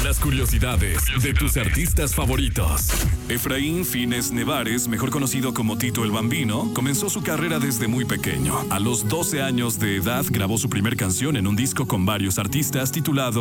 Las curiosidades de tus artistas favoritos. Efraín Fines Nevares, mejor conocido como Tito el Bambino, comenzó su carrera desde muy pequeño. A los 12 años de edad grabó su primer canción en un disco con varios artistas titulado